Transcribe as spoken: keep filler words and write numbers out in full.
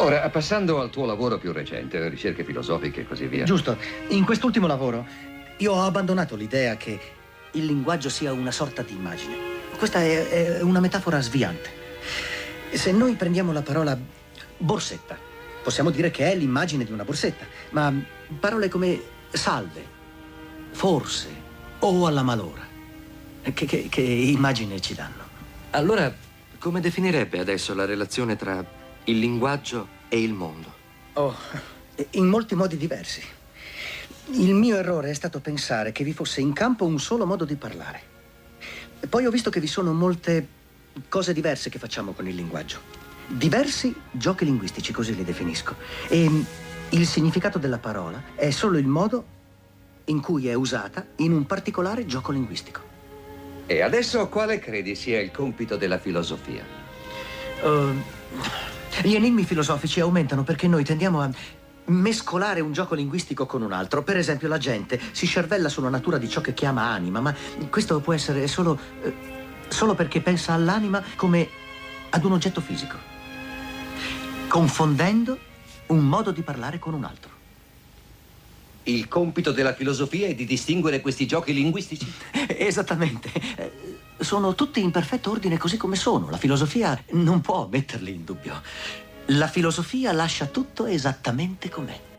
Ora, passando al tuo lavoro più recente, ricerche filosofiche e così via. Giusto. In quest'ultimo lavoro io ho abbandonato l'idea che il linguaggio sia una sorta di immagine. Questa è, è una metafora sviante. Se noi prendiamo la parola borsetta, possiamo dire che è l'immagine di una borsetta, ma parole come salve, forse o alla malora, che, che, che immagine ci danno? Allora, come definirebbe adesso la relazione tra il linguaggio e il mondo? Oh, in molti modi diversi. Il mio errore è stato pensare che vi fosse in campo un solo modo di parlare. Poi ho visto che vi sono molte cose diverse che facciamo con il linguaggio. Diversi giochi linguistici, così li definisco. E il significato della parola è solo il modo in cui è usata in un particolare gioco linguistico. E adesso quale credi sia il compito della filosofia? Uh, gli enigmi filosofici aumentano perché noi tendiamo a mescolare un gioco linguistico con un altro. Per esempio, la gente si scervella sulla natura di ciò che chiama anima, ma questo può essere solo, eh, solo perché pensa all'anima come ad un oggetto fisico, confondendo un modo di parlare con un altro. Il compito della filosofia è di distinguere questi giochi linguistici? Esattamente. Sono tutti in perfetto ordine così come sono. La filosofia non può metterli in dubbio. La filosofia lascia tutto esattamente com'è.